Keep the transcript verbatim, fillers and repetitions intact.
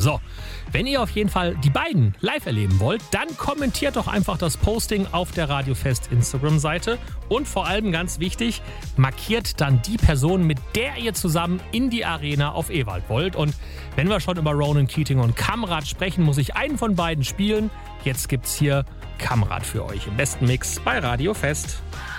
So, wenn ihr auf jeden Fall die beiden live erleben wollt, dann kommentiert doch einfach das Posting auf der Radiofest Instagram-Seite und vor allem ganz wichtig, markiert dann die Person, mit der ihr zusammen in die Arena auf Ewald wollt. Und wenn wir schon über Ronan Keating und Kamrat sprechen, muss ich einen von beiden spielen. Jetzt gibt's hier Kamrat für euch im besten Mix bei Radiofest.